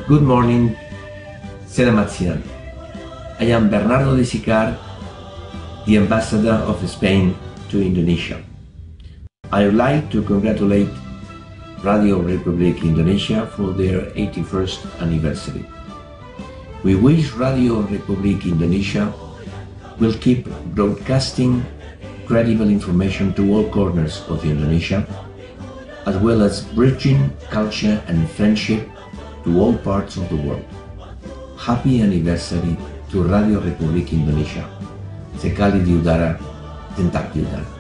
Good morning, selamat siang. I am Bernardo de Sicar, the ambassador of Spain to Indonesia. I would like to congratulate Radio Republik Indonesia for their 81st anniversary. We wish Radio Republik Indonesia will keep broadcasting credible information to all corners of Indonesia, as well as bridging culture and friendship to all parts of the world. Happy anniversary to Radio Republik Indonesia. Sekali di udara, tentak di udara.